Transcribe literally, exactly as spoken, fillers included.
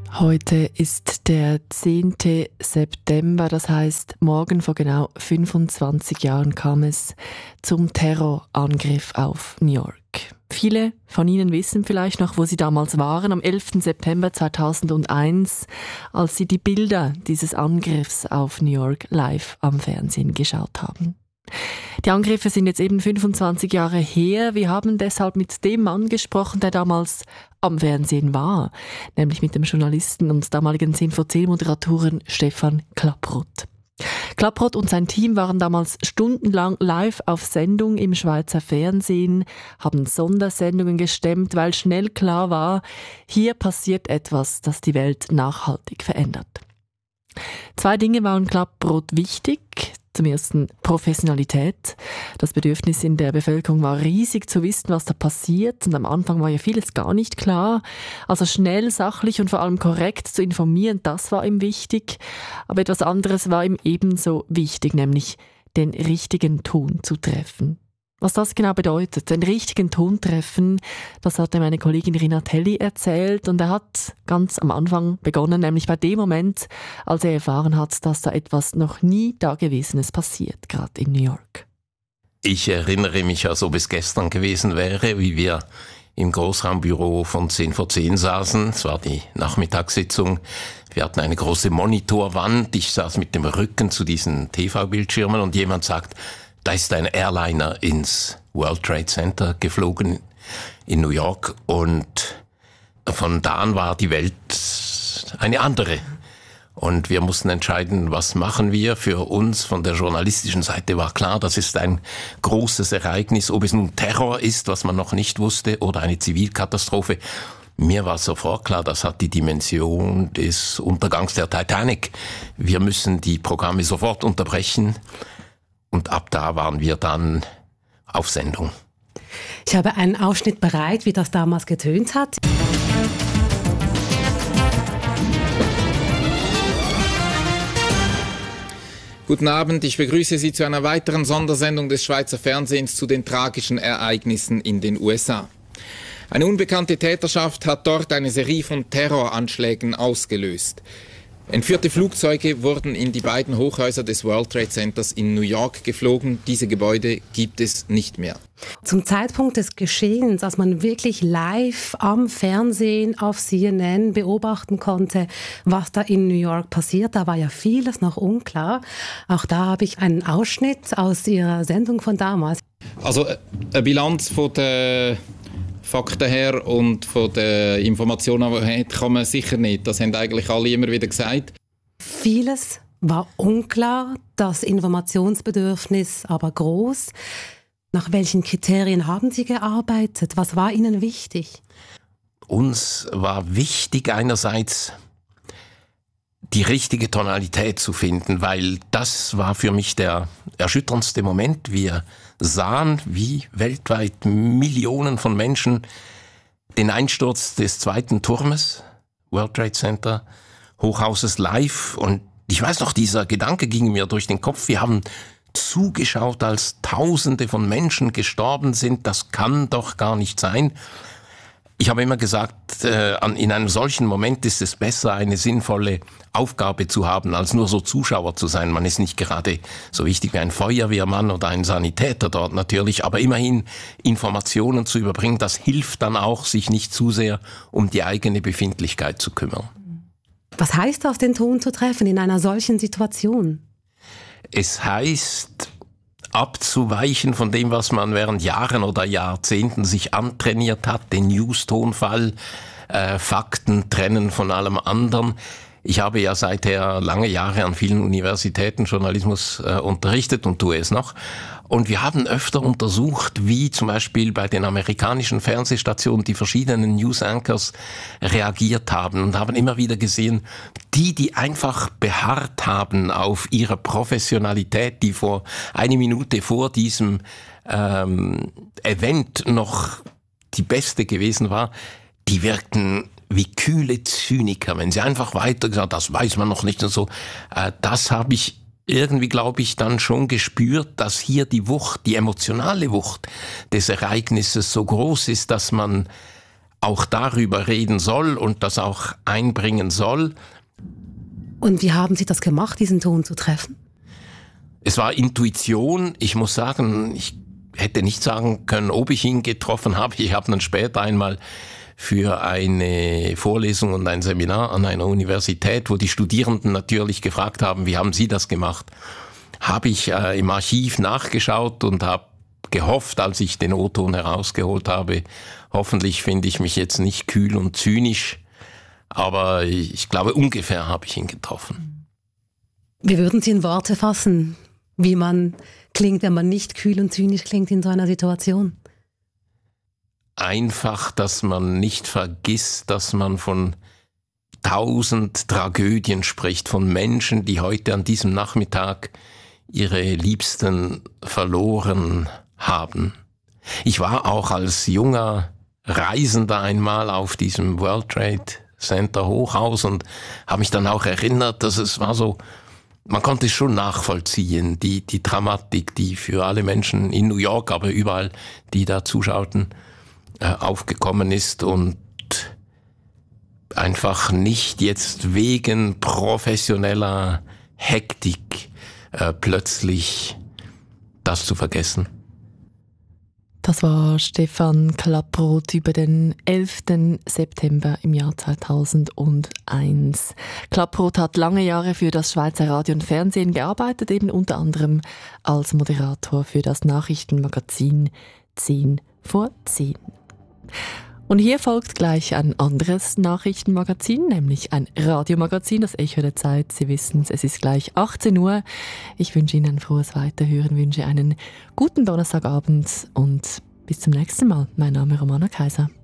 Heute ist der zehnte September, das heißt, morgen vor genau fünfundzwanzig Jahren kam es zum Terrorangriff auf New York. Viele von Ihnen wissen vielleicht noch, wo Sie damals waren, am elften September zweitausendeins, als Sie die Bilder dieses Angriffs auf New York live am Fernsehen geschaut haben. Die Angriffe sind jetzt eben fünfundzwanzig Jahre her. Wir haben deshalb mit dem Mann gesprochen, der damals am Fernsehen war, nämlich mit dem Journalisten und damaligen zehn vor zehn Moderatoren Stefan Klapproth. Klapproth und sein Team waren damals stundenlang live auf Sendung im Schweizer Fernsehen, haben Sondersendungen gestemmt, weil schnell klar war, hier passiert etwas, das die Welt nachhaltig verändert. Zwei Dinge waren Klapproth wichtig. Zum ersten Professionalität. Das Bedürfnis in der Bevölkerung war riesig zu wissen, was da passiert. Und am Anfang war ja vieles gar nicht klar. Also schnell, sachlich und vor allem korrekt zu informieren, das war ihm wichtig. Aber etwas anderes war ihm ebenso wichtig, nämlich den richtigen Ton zu treffen. Was das genau bedeutet, den richtigen Ton treffen, das hat meine Kollegin Rina Telli erzählt. Und er hat ganz am Anfang begonnen, nämlich bei dem Moment, als er erfahren hat, dass da etwas noch nie Dagewesenes passiert, gerade in New York. Ich erinnere mich, als ob es gestern gewesen wäre, wie wir im Großraumbüro von zehn vor zehn saßen. Es war die Nachmittagssitzung. Wir hatten eine große Monitorwand. Ich saß mit dem Rücken zu diesen T V-Bildschirmen und jemand sagt, da ist ein Airliner ins World Trade Center geflogen in New York und von da an war die Welt eine andere. Und wir mussten entscheiden, was machen wir. Für uns von der journalistischen Seite war klar, das ist ein großes Ereignis, ob es nun Terror ist, was man noch nicht wusste, oder eine Zivilkatastrophe. Mir war sofort klar, das hat die Dimension des Untergangs der Titanic. Wir müssen die Programme sofort unterbrechen. Und ab da waren wir dann auf Sendung. Ich habe einen Ausschnitt bereit, wie das damals getönt hat. Guten Abend, ich begrüße Sie zu einer weiteren Sondersendung des Schweizer Fernsehens zu den tragischen Ereignissen in den U S A. Eine unbekannte Täterschaft hat dort eine Serie von Terroranschlägen ausgelöst. Entführte Flugzeuge wurden in die beiden Hochhäuser des World Trade Centers in New York geflogen. Diese Gebäude gibt es nicht mehr. Zum Zeitpunkt des Geschehens, als man wirklich live am Fernsehen auf C N N beobachten konnte, was da in New York passiert, da war ja vieles noch unklar. Auch da habe ich einen Ausschnitt aus Ihrer Sendung von damals. Also eine Bilanz von der Fakten her und von den Informationen, die man hat, kann man sicher nicht. Das haben eigentlich alle immer wieder gesagt. Vieles war unklar, das Informationsbedürfnis aber groß. Nach welchen Kriterien haben Sie gearbeitet? Was war Ihnen wichtig? Uns war wichtig einerseits die richtige Tonalität zu finden, weil das war für mich der erschütterndste Moment. Wir sahen, wie weltweit Millionen von Menschen den Einsturz des zweiten Turmes, World Trade Center, Hochhauses live. Und ich weiß noch, dieser Gedanke ging mir durch den Kopf. Wir haben zugeschaut, als Tausende von Menschen gestorben sind. Das kann doch gar nicht sein. Ich habe immer gesagt, äh, in einem solchen Moment ist es besser, eine sinnvolle Aufgabe zu haben, als nur so Zuschauer zu sein. Man ist nicht gerade so wichtig wie ein Feuerwehrmann oder ein Sanitäter dort natürlich, aber immerhin Informationen zu überbringen, das hilft dann auch, sich nicht zu sehr um die eigene Befindlichkeit zu kümmern. Was heißt das, den Ton zu treffen in einer solchen Situation? Es heißt, abzuweichen von dem, was man während Jahren oder Jahrzehnten sich antrainiert hat, den News-Tonfall, äh, Fakten trennen von allem anderen. Ich habe ja seither lange Jahre an vielen Universitäten Journalismus äh, unterrichtet und tue es noch. Und wir haben öfter untersucht, wie zum Beispiel bei den amerikanischen Fernsehstationen die verschiedenen News-Anchors reagiert haben und haben immer wieder gesehen, die, die einfach beharrt haben auf ihre Professionalität, die vor eine Minute vor diesem ähm, Event noch die beste gewesen war, die wirkten wie kühle Zyniker, wenn sie einfach weiter gesagt, das weiß man noch nicht und so. Äh, das habe ich irgendwie, glaube ich, dann schon gespürt, dass hier die Wucht, die emotionale Wucht des Ereignisses so groß ist, dass man auch darüber reden soll und das auch einbringen soll. Und wie haben Sie das gemacht, diesen Ton zu treffen? Es war Intuition. Ich muss sagen, ich hätte nicht sagen können, ob ich ihn getroffen habe. Ich habe dann später einmal für eine Vorlesung und ein Seminar an einer Universität, wo die Studierenden natürlich gefragt haben, wie haben Sie das gemacht, habe ich äh, im Archiv nachgeschaut und habe gehofft, als ich den O-Ton herausgeholt habe, hoffentlich finde ich mich jetzt nicht kühl und zynisch, aber ich glaube, ungefähr habe ich ihn getroffen. Wie würden Sie in Worte fassen, wie man klingt, wenn man nicht kühl und zynisch klingt in so einer Situation? Einfach, dass man nicht vergisst, dass man von tausend Tragödien spricht, von Menschen, die heute an diesem Nachmittag ihre Liebsten verloren haben. Ich war auch als junger Reisender einmal auf diesem World Trade Center Hochhaus und habe mich dann auch erinnert, dass es war so, man konnte es schon nachvollziehen, die, die Dramatik, die für alle Menschen in New York, aber überall, die da zuschauten, äh, aufgekommen ist und einfach nicht jetzt wegen professioneller Hektik äh, plötzlich das zu vergessen. Das war Stefan Klapproth über den elften September im Jahr zweitausendeins. Klapproth hat lange Jahre für das Schweizer Radio und Fernsehen gearbeitet, eben unter anderem als Moderator für das Nachrichtenmagazin zehn vor zehn. Und hier folgt gleich ein anderes Nachrichtenmagazin, nämlich ein Radiomagazin, das Echo der Zeit. Sie wissen es, es ist gleich achtzehn Uhr. Ich wünsche Ihnen ein frohes Weiterhören, wünsche einen guten Donnerstagabend und bis zum nächsten Mal. Mein Name ist Romana Kaiser.